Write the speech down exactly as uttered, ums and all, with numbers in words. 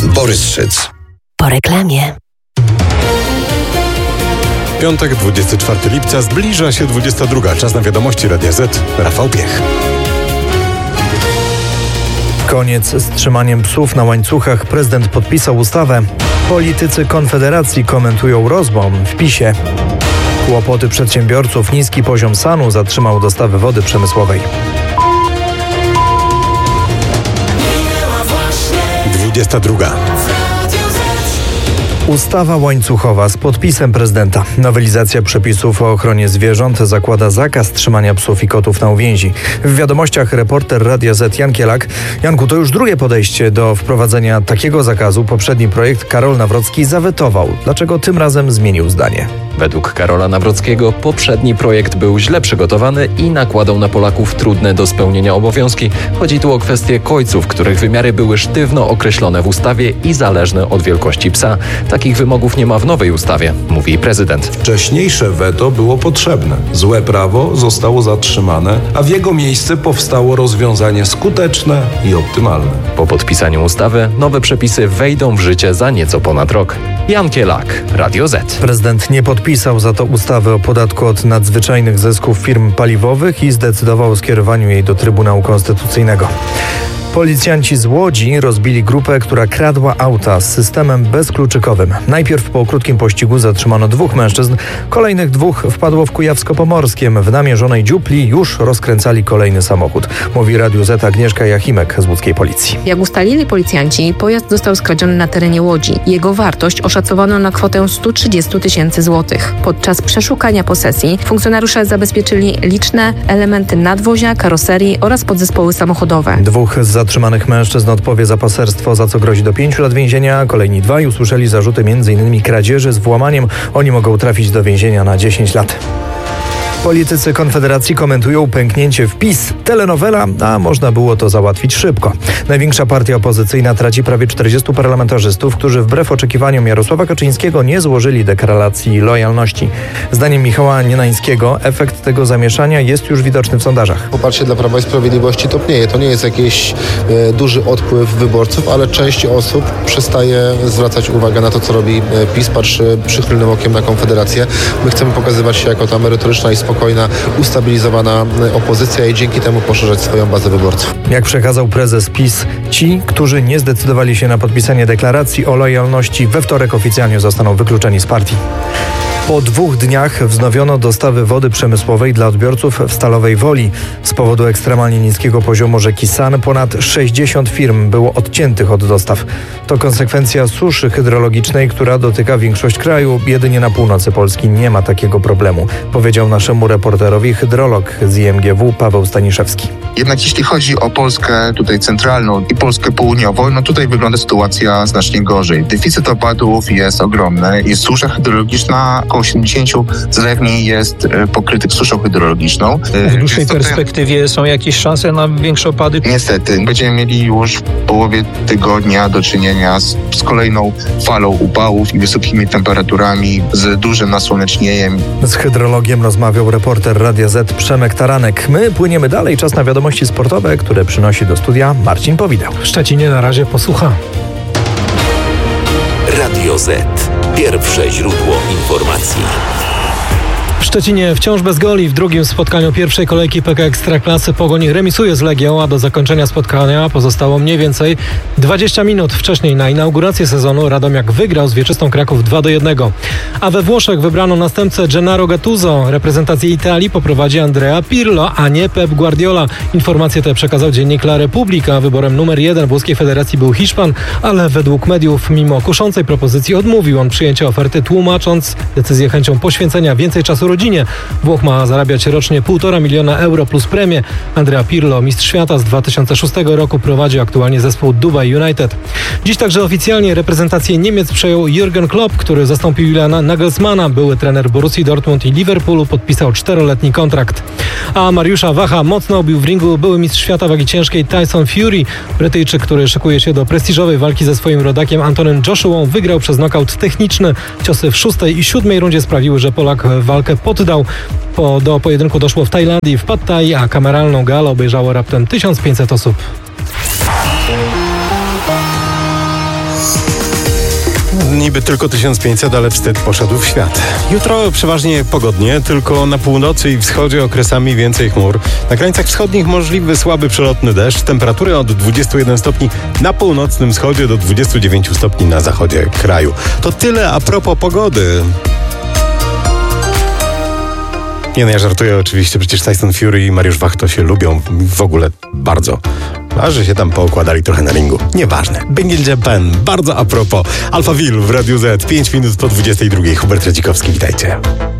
Borys Szyc. Po reklamie. Piątek, dwudziestego czwartego lipca, zbliża się dwudziesta druga. Czas na wiadomości Radia Z. Rafał Piech. Koniec z trzymaniem psów na łańcuchach. Prezydent podpisał ustawę. Politycy Konfederacji komentują rozbom w PiSie. Kłopoty przedsiębiorców, niski poziom SAN-u zatrzymał dostawy wody przemysłowej. dwudziesta druga. Ustawa łańcuchowa z podpisem prezydenta. Nowelizacja przepisów o ochronie zwierząt zakłada zakaz trzymania psów i kotów na uwięzi. W wiadomościach reporter Radia Z Jan Kielak. Janku, to już drugie podejście do wprowadzenia takiego zakazu. Poprzedni projekt Karol Nawrocki zawetował. Dlaczego tym razem zmienił zdanie? Według Karola Nawrockiego poprzedni projekt był źle przygotowany i nakładał na Polaków trudne do spełnienia obowiązki. Chodzi tu o kwestie kojców, których wymiary były sztywno określone w ustawie i zależne od wielkości psa. Takich wymogów nie ma w nowej ustawie, mówi prezydent. Wcześniejsze weto było potrzebne. Złe prawo zostało zatrzymane, a w jego miejsce powstało rozwiązanie skuteczne i optymalne. Po podpisaniu ustawy nowe przepisy wejdą w życie za nieco ponad rok. Jan Kielak, Radio Z. Prezydent nie podpisał za to ustawy o podatku od nadzwyczajnych zysków firm paliwowych i zdecydował o skierowaniu jej do Trybunału Konstytucyjnego. Policjanci z Łodzi rozbili grupę, która kradła auta z systemem bezkluczykowym. Najpierw po krótkim pościgu zatrzymano dwóch mężczyzn, kolejnych dwóch wpadło w Kujawsko-Pomorskiem. W namierzonej dziupli już rozkręcali kolejny samochód. Mówi Radiu Z Agnieszka Jachimek z łódzkiej policji. Jak ustalili policjanci, pojazd został skradziony na terenie Łodzi. Jego wartość oszacowano na kwotę sto trzydzieści tysięcy złotych. Podczas przeszukania posesji funkcjonariusze zabezpieczyli liczne elementy nadwozia, karoserii oraz podzespoły samochodowe. Dwóch z zatrzymanych mężczyzn odpowie za paserstwo, za co grozi do pięciu lat więzienia. Kolejni dwaj usłyszeli zarzuty między innymi kradzieży z włamaniem. Oni mogą trafić do więzienia na dziesięć lat. Politycy Konfederacji komentują pęknięcie w PiS. Telenowela, a można było to załatwić szybko. Największa partia opozycyjna traci prawie czterdziestu parlamentarzystów, którzy wbrew oczekiwaniom Jarosława Kaczyńskiego nie złożyli deklaracji lojalności. Zdaniem Michała Nienańskiego efekt tego zamieszania jest już widoczny w sondażach. Poparcie dla Prawa i Sprawiedliwości topnieje. To nie jest jakiś e, duży odpływ wyborców, ale część osób przestaje zwracać uwagę na to, co robi PiS, patrzy przychylnym okiem na Konfederację. My chcemy pokazywać się jako ta merytoryczna i spokojna, ustabilizowana opozycja i dzięki temu poszerzać swoją bazę wyborców. Jak przekazał prezes PiS, ci, którzy nie zdecydowali się na podpisanie deklaracji o lojalności, we wtorek oficjalnie zostaną wykluczeni z partii. Po dwóch dniach wznowiono dostawy wody przemysłowej dla odbiorców w Stalowej Woli. Z powodu ekstremalnie niskiego poziomu rzeki San ponad sześćdziesiąt firm było odciętych od dostaw. To konsekwencja suszy hydrologicznej, która dotyka większość kraju. Jedynie na północy Polski nie ma takiego problemu, powiedział naszemu reporterowi hydrolog z I M G W Paweł Staniszewski. Jednak jeśli chodzi o Polskę tutaj centralną i Polskę południową, no tutaj wygląda sytuacja znacznie gorzej. Deficyt opadów jest ogromny, jest susza hydrologiczna, około siedemdziesiąt zlewni jest pokrytych suszą hydrologiczną. W dłuższej perspektywie są jakieś szanse na większe opady? Niestety, będziemy mieli już w połowie tygodnia do czynienia z, z kolejną falą upałów i wysokimi temperaturami, z dużym nasłonecznieniem. Z hydrologiem rozmawiał reporter Radia Z Przemek Taranek. My płyniemy dalej. Czas na wiadomości sportowe, które przynosi do studia Marcin Powideł. W Szczecinie na razie posłucha. Radio Z. Pierwsze źródło informacji. W Szczecinie wciąż bez goli. W drugim spotkaniu pierwszej kolejki P K Ekstraklasy Pogoń remisuje z Legią, a do zakończenia spotkania pozostało mniej więcej dwadzieścia minut. Wcześniej na inaugurację sezonu Radomiak wygrał z Wieczystą Kraków dwa do jednego. A we Włoszech wybrano następcę Gennaro Gattuso. Reprezentację Italii poprowadzi Andrea Pirlo, a nie Pep Guardiola. Informacje te przekazał dziennik La Repubblica. Wyborem numer jeden włoskiej federacji był Hiszpan, ale według mediów mimo kuszącej propozycji odmówił on przyjęcia oferty, tłumacząc decyzję chęcią poświęcenia więcej czasu rodzinie. Włoch ma zarabiać rocznie półtora miliona euro plus premię. Andrea Pirlo, mistrz świata z dwa tysiące szóstego roku, prowadzi aktualnie zespół Dubai United. Dziś także oficjalnie reprezentację Niemiec przejął Jürgen Klopp, który zastąpił Juliana Nagelsmana. Były trener Borussii Dortmund i Liverpoolu podpisał czteroletni kontrakt. A Mariusza Wacha mocno obił w ringu były mistrz świata wagi ciężkiej Tyson Fury. Brytyjczyk, który szykuje się do prestiżowej walki ze swoim rodakiem Antonem Joshuą, wygrał przez nokaut techniczny. Ciosy w szóstej i siódmej rundzie sprawiły, że Polak walkę poddał. Po, do pojedynku doszło w Tajlandii, w Pad Thai, a kameralną galę obejrzało raptem tysiąc pięćset osób. niby tylko tysiąc pięćset, ale wstyd poszedł w świat. Jutro przeważnie pogodnie, tylko na północy i wschodzie okresami więcej chmur. Na krańcach wschodnich możliwy słaby przelotny deszcz. Temperatury od dwudziestu jeden stopni na północnym wschodzie do dwudziestu dziewięciu stopni na zachodzie kraju. To tyle a propos pogody. Nie no, ja żartuję oczywiście, przecież Tyson Fury i Mariusz Wachto się lubią w ogóle bardzo. A że się tam poukładali trochę na ringu. Nieważne. Bengal Japan, bardzo a propos. Alphaville w Radiu Z, pięć minut po dwudziestej drugiej. Hubert Radzikowski, witajcie.